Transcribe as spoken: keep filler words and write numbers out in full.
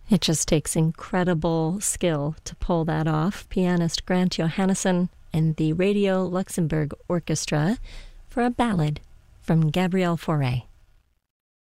It just takes incredible skill to pull that off. Pianist Grant Johannesson and the Radio Luxembourg Orchestra for a ballad from Gabrielle Fauré.